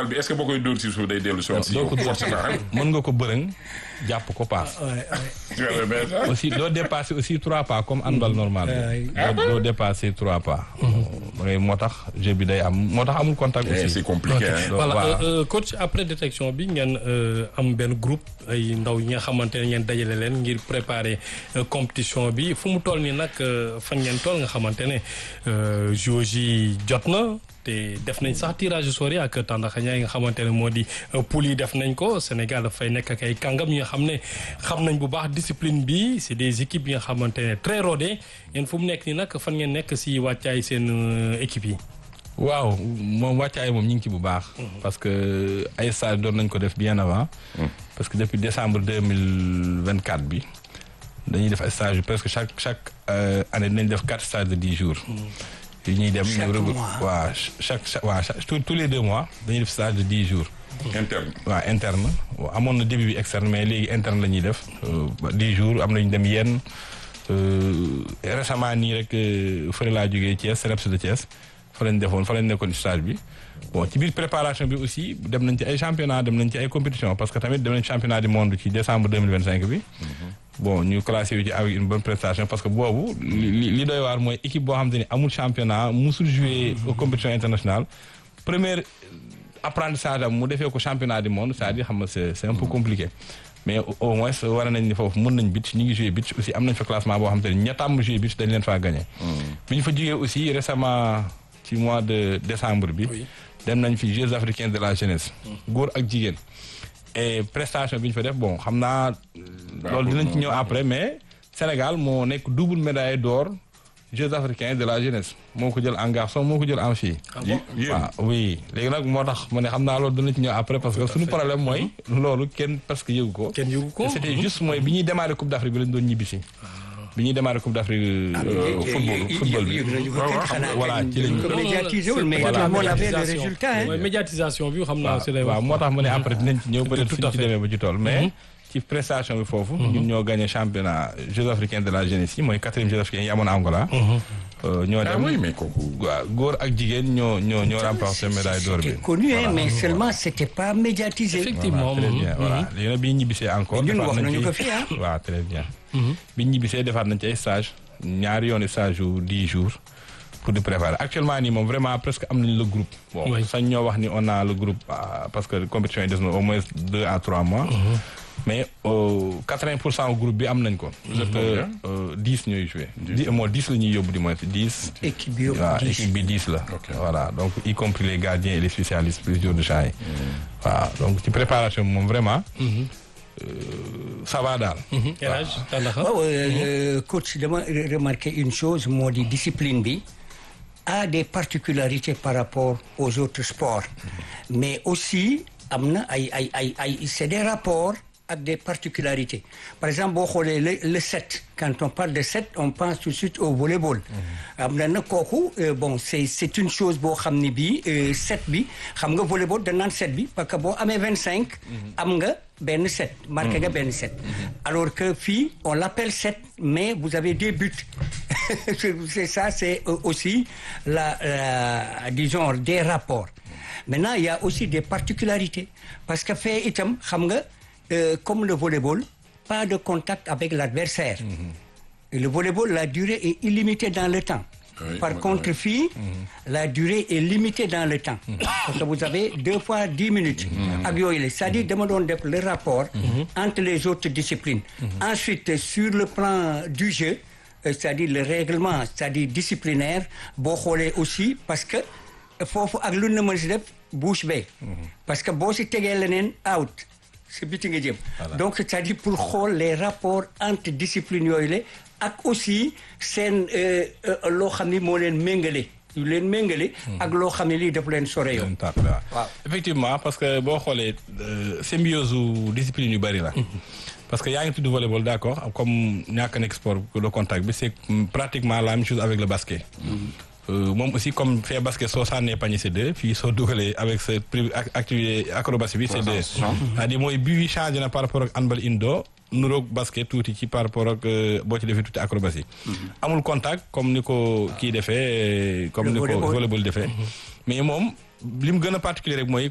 bal bi est-ce que boo koy dóor si suuf day dellu si waat si doo ko dóor mën nga ko bërëng jàpp ko paas. aussi doo dépasser aussi 3 pas comme handball normal bi. doo dépasser 3 pas. moo tax jeu bi day am moo tax amul contact aussi. c'est compliqué. voilà coach après détection bi ngeen am benn groupe ay ndaw yi nga xamante ne ngeen dajale leen ngir préparer compétition bi fu mu toll nii nag fan ngeen toll nga xamante ne joueurs yi jot na. te def nañ sax tirage au sort ak Tandakha-Niayes yi nga xamante ne moo di poule yi def nañ ko Sénégal dafay nekk ak ay kàngam yi nga xam ne xam nañ bu baax discipline bi c'est des équipes yi nga xamante ne très rodées yéen fu mu nekk nii nag fan ngeen nekk si wàccaay seen équipe yi. waaw moom wàccaay moom ñu ngi ci bu baax. parce que ay stage doon nañ ko def bien avant. parce que depuis décembre 2024 bi dañuy def ay stage presque chaque année dinañ def 4 stages de 10 jours. yi ñuy dem waaw tous les 2 mois dañuy def stage de 10 jours. interne. waaw interne amoon na début bi externe mais léegi interne la ñuy def 10 jours am nañu dem yenn récemment nii rek fële laa jógee Thiès CNEPS de Thiès fa lañ nekkoon stage bi bon ci biir préparation bi aussi dem nañ ci ay championnat dem nañ ci ay compétition parce que tamit dem nañ championnat du monde ci décembre 2025 bi. bon ñu classé yu ci avec une bonne prestation parce que boobu li doy waar mooy équipe boo xamante ni amul championnat musul jouer aux compétitions internationales première apprentissage am mu defee ko championnat du monde c'est-à-dire xam nga c'est un peu compliqué mais au moins war nañ ni foofu mën nañ beach ñu ngi jouer beach aussi am nañ fa classement boo xamante ni ña tàmm jouer beach dañ leen faa gagné. bi ñu fa jógee aussi récemment ci mois de décembre bi dem nañ fi Jeux africains de la jeunesse góor ak jigéen. et prestation bi ñu fa def bon xam naa loolu dinañ ci ñëw après mais Sénégal moo nekk double médaille d'or Jeux africains de la jeunesse moo ko jël en garçon moo ko jël en fille. waaw oui léegi nag moo tax ma ne xam naa loolu dinañ ci ñëw après parce que suñu problème mooy loolu kenn parce que yëgu ko. c'était juste mooy bi ñuy démarrer Coupe d'Afrique bi lañ doon ñibbisi. bi ñuy démarrer Coupe d'Afrique football bi. voilà ci lañ ko médiatiser wul mais on avait le résultat. médiatisation bi xam naa si lay waaw moo tax ma ne après dinañ ci ñëw peut-être suñ ci demee ba ci tool mais ci prestation bi foofu ñun ñoo gagné championnat Jeux africains de la jeunesse yi mooy 4e Jeux africains yi amoon Angola. ñoo dem mais kooku waaw góor ak jigéen ñoo remporté médaille d'or bi. C'était connu mais seulement c'était pas médiatisé. effectivement très bien voilà léegi nag bi ñu ñibbisee encore. ñun wax nañu ko fii waaw très bien. bi ñu ñibbisee defaat nañ ci ay stage ñaari yooni stage yu 10 jours pour di préparer actuellement nii moom vraiment presque am nañ le groupe. bon sañ ñoo wax ni on a le groupe parce que compétition yi des na au moins 2 à 3 mois. mais 80% groupe bi am nañ ko. peut-être 10 ñooy joué. 10 la ñuy yóbbu di moins 10. équipe bi yóbbu 10 équipe bi 10 la. voilà donc y compris les gardiens et les spécialistes les joueurs de champ yi. waaw donc ci préparation bi moom vraiment. ça va daal. waaw coach dama remarqué une chose moo di discipline bi a des particularités par rapport aux autres sports mais aussi am na ay c'est des rapports ak des particularités par exemple boo xoolee le 7 quand on parle de 7 on pense tout de suite au volleyball am na nag kooku bon c'est une chose boo xam ne bii 7 bi xam nga volleyball da naan 7 bi parce que boo amee 25 am nga benn 7 marqué nga benn 7 alors que fii on l'appelle 7 mais vous avez des buts c'est ça c'est aussi disons des rapports maintenant il y a aussi des particularités parce que fee itam xam nga comme le volleyball pas de contact avec l'adversaire et le volleyball la durée est illimitée dans le temps par contre fii la durée est limitée dans le temps parce que vous avez 2 fois 10 minutes ak yooyu la c'est-à-dire dama doon def le rapport entre les autres disciplines ensuite sur le plan du jeu c'est-à-dire le règlement c'est-à-dire disciplinaire boo xoolee aussi parce que foofu ak lu na mën si def bouche bée parce que boo si tegee leneen out si biti nga jëm donc c'est-à-dire pour xool les rapports entre disciplines yooyu la ak aussi seen loo xam ni moo leen méngale yu leen méngale ak loo xam ne lii daf leen sore yow waaw effectivement parce que boo xoolee symbiose u discipline yu bari la parce que yaa ngi tudd volleyball d'accord comme ñàkk nekk sport de contact bi c'est pratiquement la même chose avec le basket moom aussi comme fee basket soo sànnee panier c'est 2 fii soo dugalee avec sa activité acrobatie bi c'est 2 c'est-à-dire mooy bii changé na par rapport ak handball indoor nuroog basket tuuti ci par rapport ak boo ci defee tuuti acrobatie amul contact comme ni ko kii defee comme ni ko volleyball defee mais moom li mu gën a particulier rek mooy